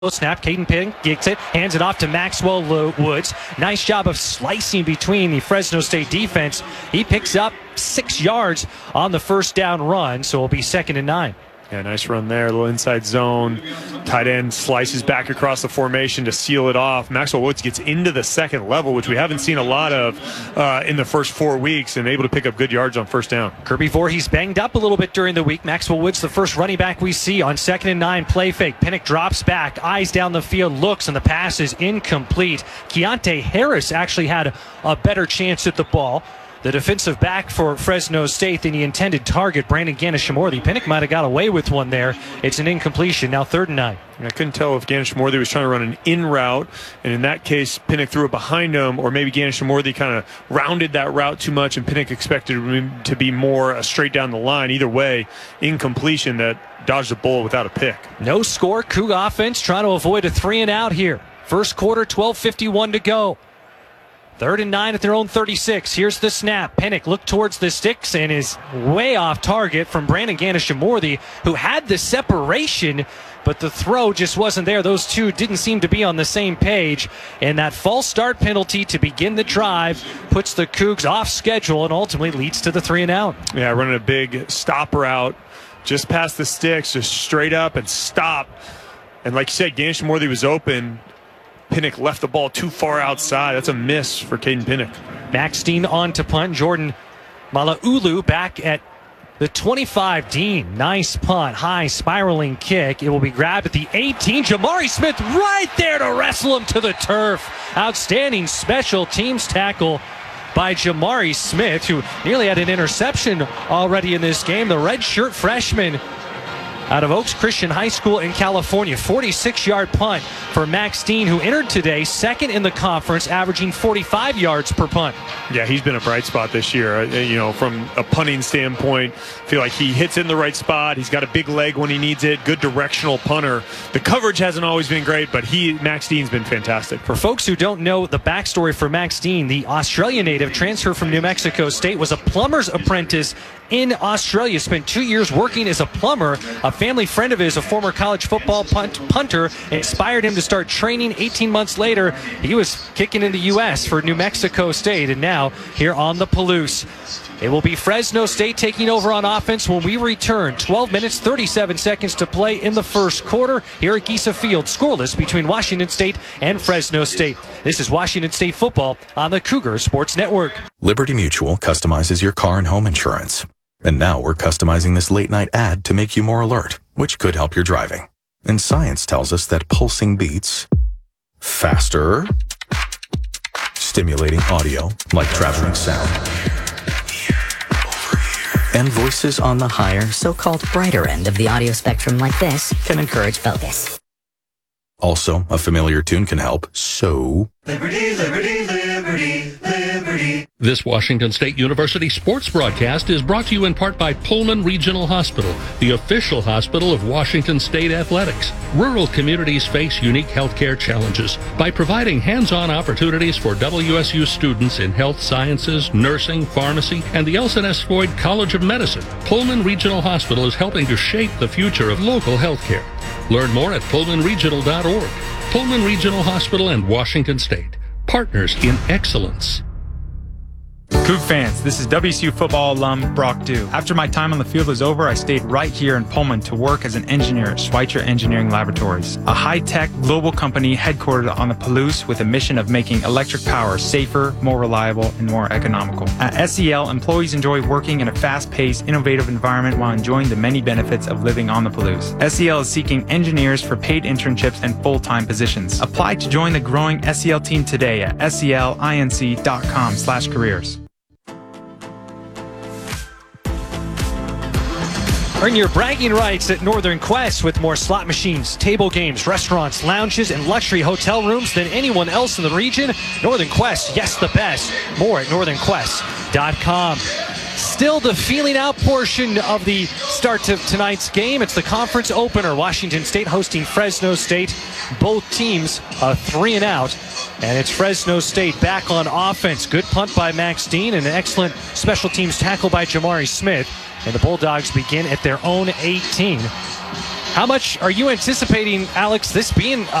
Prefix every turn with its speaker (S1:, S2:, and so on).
S1: Snap, Caden Pinnick gets it, hands it off to Maxwell Woods. Nice job of slicing between the Fresno State defense. He picks up 6 yards on the first down run, so it'll be 2nd and 9.
S2: Yeah, nice run there. A little inside zone. Tight end slices back across the formation to seal it off. Maxwell Woods gets into the second level, which we haven't seen a lot of in the first 4 weeks, and able to pick up good yards on first down.
S1: Kirby Voorhees banged up a little bit during the week. Maxwell Woods, the first running back we see on 2nd and 9. Play fake. Pinnick drops back, eyes down the field, looks, and the pass is incomplete. Keontae Harris actually had a better chance at the ball. The defensive back for Fresno State than the intended target, Brandon Ganishimorthy. Pinnick might have got away with one there. It's an incompletion. Now 3rd and 9.
S2: I couldn't tell if Ganishimorthy was trying to run an in route, and in that case, Pinnick threw it behind him, or maybe Ganishimorthy kind of rounded that route too much, and Pinnick expected him to be more straight down the line. Either way, incompletion that dodged the bull without a pick.
S1: No score. Cougar offense trying to avoid a 3 and out here. First quarter, 12:51 to go. 3rd and 9 at their own 36. Here's the snap. Pinnick looked towards the sticks and is way off target from Brandon Ganishimorthy, who had the separation, but the throw just wasn't there. Those two didn't seem to be on the same page, and that false start penalty to begin the drive puts the Cougs off schedule and ultimately leads to the 3 and out.
S2: Yeah, running a big stop route just past the sticks, just straight up and stop. And like you said, Ganishimorthy was open. Pinnick left the ball too far outside. That's a miss for Caden Pinnick.
S1: Max Dean on to punt. Jordan Malaulu back at the 25. Dean, nice punt, high spiraling kick. It will be grabbed at the 18. Jamari Smith right there to wrestle him to the turf. Outstanding special teams tackle by Jamari Smith, who nearly had an interception already in this game. The redshirt freshman out of Oaks Christian High School in California. 46-yard punt for Max Dean, who entered today 2nd in the conference, averaging 45 yards per punt.
S2: Yeah, he's been a bright spot this year. From a punting standpoint, I feel like he hits in the right spot. He's got a big leg when he needs it. Good directional punter. The coverage hasn't always been great, but Max Dean's been fantastic.
S1: For folks who don't know the backstory for Max Dean, the Australian native transfer from New Mexico State, was a plumber's apprentice in Australia. Spent 2 years working as a plumber. A family friend of his, a former college football punter, inspired him to start training. 18 months later, he was kicking in the U.S. for New Mexico State, and now here on the Palouse. It will be Fresno State taking over on offense when we return. 12 minutes, 37 seconds to play in the first quarter here at Gisa Field. Scoreless between Washington State and Fresno State. This is Washington State football on the Cougar Sports Network.
S3: Liberty Mutual customizes your car and home insurance. And now we're customizing this late-night ad to make you more alert, which could help your driving. And science tells us that pulsing beats faster, stimulating audio like traveling sound, and voices on the higher,
S4: so-called brighter end of the audio spectrum like this can encourage focus.
S3: Also, a familiar tune can help, so...
S5: Liberty, liberty, liberty, liberty.
S6: This Washington State University sports broadcast is brought to you in part by Pullman Regional Hospital, the official hospital of Washington State Athletics. Rural communities face unique healthcare challenges. By providing hands-on opportunities for WSU students in health sciences, nursing, pharmacy, and the Elson S. Floyd College of Medicine, Pullman Regional Hospital is helping to shape the future of local healthcare. Learn more at pullmanregional.org. Pullman Regional Hospital and Washington State. Partners in excellence.
S7: Coug fans, this is WSU football alum Brock Dew. After my time on the field was over, I stayed right here in Pullman to work as an engineer at Schweitzer Engineering Laboratories, a high-tech global company headquartered on the Palouse with a mission of making electric power safer, more reliable, and more economical. At SEL, employees enjoy working in a fast-paced, innovative environment while enjoying the many benefits of living on the Palouse. SEL is seeking engineers for paid internships and full-time positions. Apply to join the growing SEL team today at selinc.com/careers.
S1: Earn your bragging rights at Northern Quest with more slot machines, table games, restaurants, lounges, and luxury hotel rooms than anyone else in the region. Northern Quest, yes, the best. More at northernquest.com. Still the feeling out portion of the start of tonight's game. It's the conference opener. Washington State hosting Fresno State. Both teams a 3 and out. And it's Fresno State back on offense. Good punt by Max Dean and an excellent special teams tackle by Jamari Smith. And the Bulldogs begin at their own 18. How much are you anticipating, Alex, this being